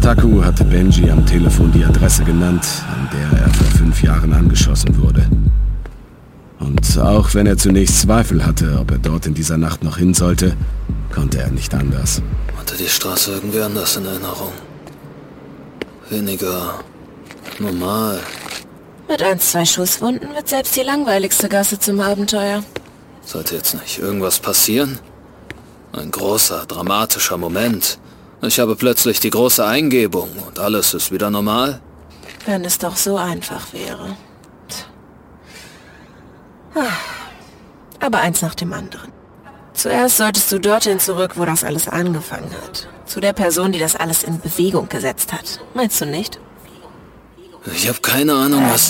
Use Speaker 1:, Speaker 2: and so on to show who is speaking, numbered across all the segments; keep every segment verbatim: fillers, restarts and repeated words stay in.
Speaker 1: Taku hatte Benji am Telefon die Adresse genannt, an der er vor fünf Jahren angeschossen wurde. Und auch wenn er zunächst Zweifel hatte, ob er dort in dieser Nacht noch hin sollte, konnte er nicht anders.
Speaker 2: Hatte die Straße irgendwie anders in Erinnerung. Weniger normal.
Speaker 3: Mit ein, zwei Schusswunden wird selbst die langweiligste Gasse zum Abenteuer.
Speaker 2: Sollte jetzt nicht irgendwas passieren? Ein großer, dramatischer Moment. Ich habe plötzlich die große Eingebung und alles ist wieder normal?
Speaker 3: Wenn es doch so einfach wäre. Aber eins nach dem anderen. Zuerst solltest du dorthin zurück, wo das alles angefangen hat. Zu der Person, die das alles in Bewegung gesetzt hat. Meinst du nicht?
Speaker 2: Ich habe keine Ahnung, was...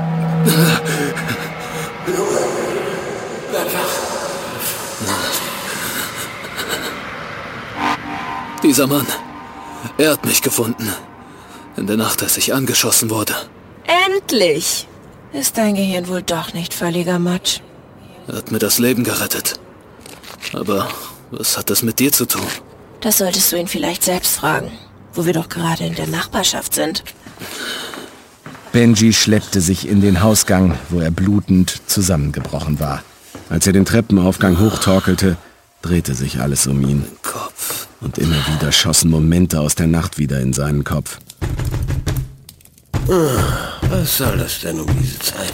Speaker 2: Dieser Mann, er hat mich gefunden. In der Nacht, als ich angeschossen wurde.
Speaker 3: Endlich! Ist dein Gehirn wohl doch nicht völliger Matsch?
Speaker 2: Er hat mir das Leben gerettet. Aber was hat das mit dir zu tun?
Speaker 3: Das solltest du ihn vielleicht selbst fragen, wo wir doch gerade in der Nachbarschaft sind.
Speaker 1: Benji schleppte sich in den Hausgang, wo er blutend zusammengebrochen war. Als er den Treppenaufgang hochtorkelte, drehte sich alles um ihn.
Speaker 2: Kopf.
Speaker 1: Und immer wieder schossen Momente aus der Nacht wieder in seinen Kopf.
Speaker 4: Was soll das denn um diese Zeit?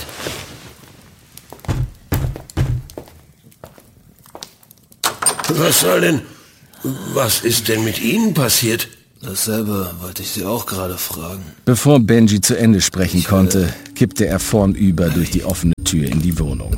Speaker 4: Was soll denn... Was ist denn mit Ihnen passiert?
Speaker 2: Dasselbe wollte ich Sie auch gerade fragen.
Speaker 1: Bevor Benji zu Ende sprechen konnte, kippte er vornüber durch die offene Tür in die Wohnung.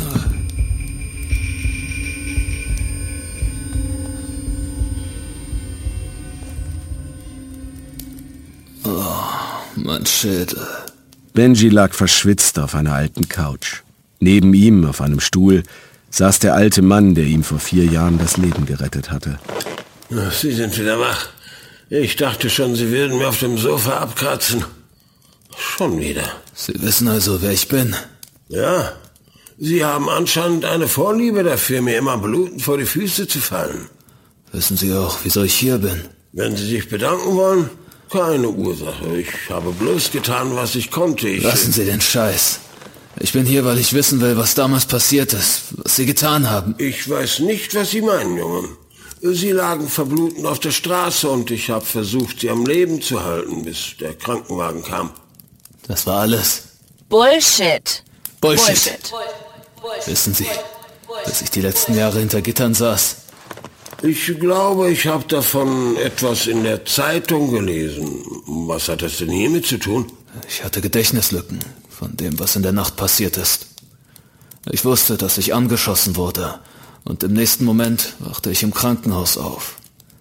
Speaker 2: Oh, mein Schädel.
Speaker 1: Benji lag verschwitzt auf einer alten Couch. Neben ihm, auf einem Stuhl, saß der alte Mann, der ihm vor vier Jahren das Leben gerettet hatte.
Speaker 4: Sie sind wieder wach. Ich dachte schon, Sie würden mir auf dem Sofa abkratzen. Schon wieder.
Speaker 2: Sie wissen also, wer ich bin?
Speaker 4: Ja. Sie haben anscheinend eine Vorliebe dafür, mir immer blutend vor die Füße zu fallen.
Speaker 2: Wissen Sie auch, wieso ich hier bin?
Speaker 4: Wenn Sie sich bedanken wollen, keine Ursache. Ich habe bloß getan, was ich konnte. Ich
Speaker 2: Lassen Sie den Scheiß. Ich bin hier, weil ich wissen will, was damals passiert ist, was Sie getan haben.
Speaker 4: Ich weiß nicht, was Sie meinen, Junge. Sie lagen verblutend auf der Straße und ich habe versucht, Sie am Leben zu halten, bis der Krankenwagen kam.
Speaker 2: Das war alles.
Speaker 3: Bullshit.
Speaker 2: Bullshit.
Speaker 3: Bullshit.
Speaker 2: Wissen Sie, dass ich die letzten Jahre hinter Gittern saß?
Speaker 4: Ich glaube, ich habe davon etwas in der Zeitung gelesen. Was hat das denn hiermit zu tun?
Speaker 2: Ich hatte Gedächtnislücken von dem, was in der Nacht passiert ist. Ich wusste, dass ich angeschossen wurde. Und im nächsten Moment wachte ich im Krankenhaus auf.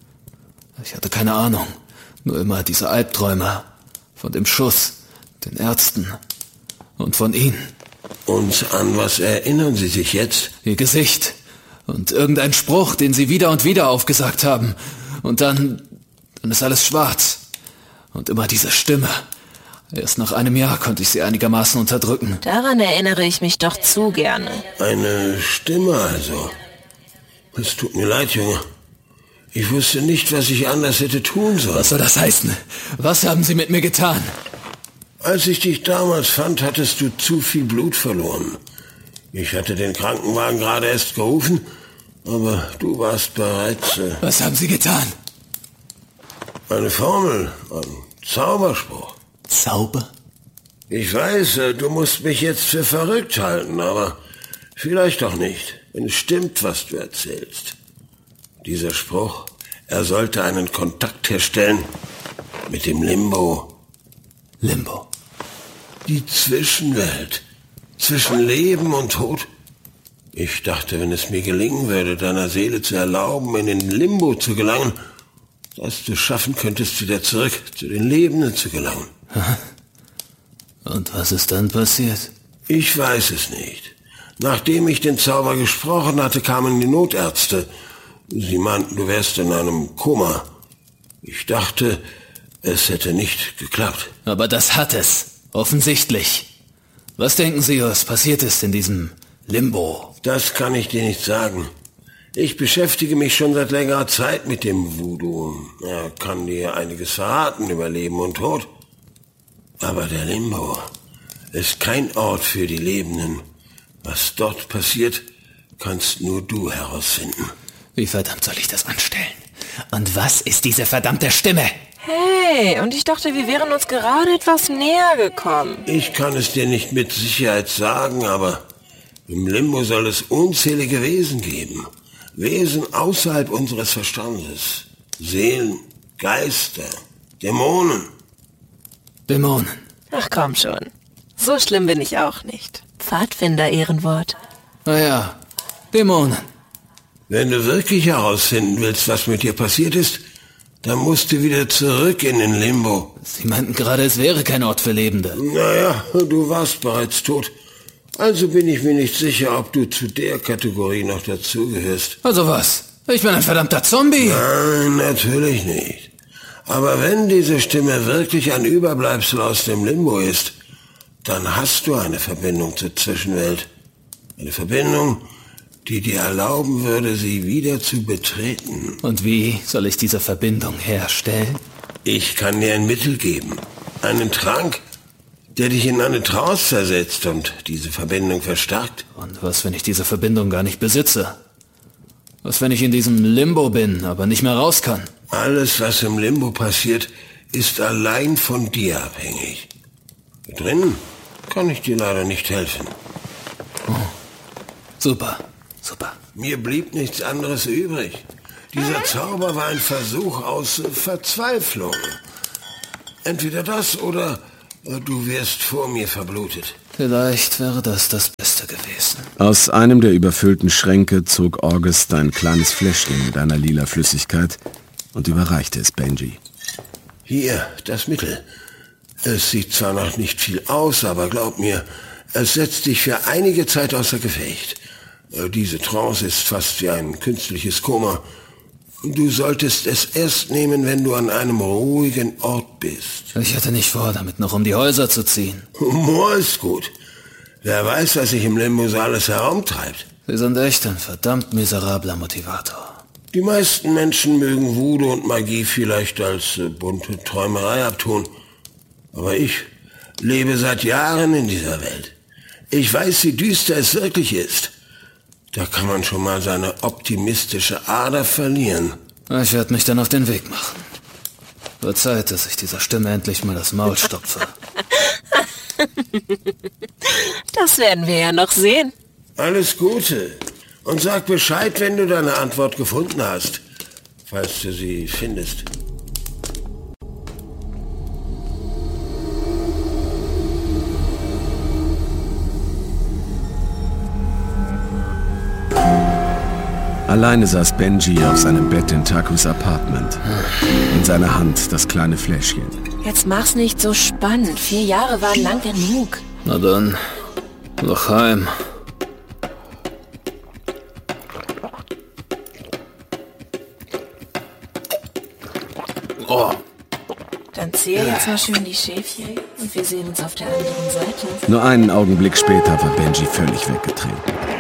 Speaker 2: Ich hatte keine Ahnung, nur immer diese Albträume von dem Schuss, den Ärzten und von Ihnen.
Speaker 4: Und an was erinnern Sie sich jetzt?
Speaker 2: Ihr Gesicht und irgendein Spruch, den Sie wieder und wieder aufgesagt haben. Und dann, dann ist alles schwarz. Und immer diese Stimme. Erst nach einem Jahr konnte ich sie einigermaßen unterdrücken.
Speaker 3: Daran erinnere ich mich doch zu gerne.
Speaker 4: Eine Stimme also. Es tut mir leid, Junge. Ich wusste nicht, was ich anders hätte tun sollen.
Speaker 2: Was soll das heißen? Was haben Sie mit mir getan?
Speaker 4: Als ich dich damals fand, hattest du zu viel Blut verloren. Ich hatte den Krankenwagen gerade erst gerufen, aber du warst bereits... Äh,
Speaker 2: was haben Sie getan?
Speaker 4: Eine Formel, ein Zauberspruch.
Speaker 2: Zauber?
Speaker 4: Ich weiß, äh, du musst mich jetzt für verrückt halten, aber vielleicht auch nicht, wenn es stimmt, was du erzählst. Dieser Spruch, er sollte einen Kontakt herstellen mit dem Limbo.
Speaker 2: Limbo?
Speaker 4: Die Zwischenwelt. Zwischen Leben und Tod. Ich dachte, wenn es mir gelingen würde, deiner Seele zu erlauben, in den Limbo zu gelangen, dass du schaffen könntest, wieder zurück zu den Lebenden zu gelangen.
Speaker 2: Und was ist dann passiert?
Speaker 4: Ich weiß es nicht. Nachdem ich den Zauber gesprochen hatte, kamen die Notärzte. Sie meinten, du wärst in einem Koma. Ich dachte, es hätte nicht geklappt.
Speaker 2: Aber das hat es. Offensichtlich. Was denken Sie, was passiert ist in diesem Limbo?
Speaker 4: Das kann ich dir nicht sagen. Ich beschäftige mich schon seit längerer Zeit mit dem Voodoo. Er kann dir einiges verraten über Leben und Tod. Aber der Limbo ist kein Ort für die Lebenden. Was dort passiert, kannst nur du herausfinden.
Speaker 2: Wie verdammt soll ich das anstellen? Und was ist diese verdammte Stimme?
Speaker 3: Hey, und ich dachte, wir wären uns gerade etwas näher gekommen.
Speaker 4: Ich kann es dir nicht mit Sicherheit sagen, aber im Limbo soll es unzählige Wesen geben. Wesen außerhalb unseres Verstandes. Seelen, Geister, Dämonen.
Speaker 2: Dämonen.
Speaker 3: Ach komm schon. So schlimm bin ich auch nicht. Pfadfinder-Ehrenwort.
Speaker 2: Naja, Dämonen.
Speaker 4: Wenn du wirklich herausfinden willst, was mit dir passiert ist, dann musst du wieder zurück in den Limbo.
Speaker 2: Sie meinten gerade, es wäre kein Ort für Lebende.
Speaker 4: Naja, du warst bereits tot. Also bin ich mir nicht sicher, ob du zu der Kategorie noch dazugehörst.
Speaker 2: Also was? Ich bin ein verdammter Zombie.
Speaker 4: Nein, natürlich nicht. Aber wenn diese Stimme wirklich ein Überbleibsel aus dem Limbo ist, dann hast du eine Verbindung zur Zwischenwelt. Eine Verbindung, die dir erlauben würde, sie wieder zu betreten.
Speaker 2: Und wie soll ich diese Verbindung herstellen?
Speaker 4: Ich kann dir ein Mittel geben. Einen Trank, der dich in eine Trance versetzt und diese Verbindung verstärkt.
Speaker 2: Und was, wenn ich diese Verbindung gar nicht besitze? Was, wenn ich in diesem Limbo bin, aber nicht mehr raus kann?
Speaker 4: Alles, was im Limbo passiert, ist allein von dir abhängig. Hier drinnen kann ich dir leider nicht helfen.
Speaker 2: Oh, super, super.
Speaker 4: Mir blieb nichts anderes übrig. Dieser Zauber war ein Versuch aus Verzweiflung. Entweder das oder du wirst vor mir verblutet.
Speaker 2: Vielleicht wäre das das Beste gewesen.
Speaker 1: Aus einem der überfüllten Schränke zog August ein kleines Fläschchen mit einer lila Flüssigkeit und überreichte es Benji.
Speaker 4: Hier, das Mittel. Es sieht zwar noch nicht viel aus, aber glaub mir, es setzt dich für einige Zeit außer Gefecht. Diese Trance ist fast wie ein künstliches Koma. Du solltest es erst nehmen, wenn du an einem ruhigen Ort bist.
Speaker 2: Ich hatte nicht vor, damit noch um die Häuser zu ziehen.
Speaker 4: Humor ist gut. Wer weiß, was sich im Limbo so alles herumtreibt.
Speaker 2: Sie sind echt ein verdammt miserabler Motivator.
Speaker 4: Die meisten Menschen mögen Voodoo und Magie vielleicht als äh, bunte Träumerei abtun. Aber ich lebe seit Jahren in dieser Welt. Ich weiß, wie düster es wirklich ist. Da kann man schon mal seine optimistische Ader verlieren.
Speaker 2: Ich werde mich dann auf den Weg machen. Wird Zeit, dass ich dieser Stimme endlich mal das Maul stopfe.
Speaker 3: Das werden wir ja noch sehen.
Speaker 4: Alles Gute. Und sag Bescheid, wenn du deine Antwort gefunden hast. Falls du sie findest.
Speaker 1: Alleine saß Benji auf seinem Bett in Takus Apartment. In seiner Hand das kleine Fläschchen.
Speaker 3: Jetzt mach's nicht so spannend. Vier Jahre waren lang genug.
Speaker 2: Na dann, noch heim. Oh.
Speaker 3: Dann zähl jetzt mal schön die Schäfchen und wir sehen uns auf der anderen Seite.
Speaker 1: Nur einen Augenblick später war Benji völlig weggetreten.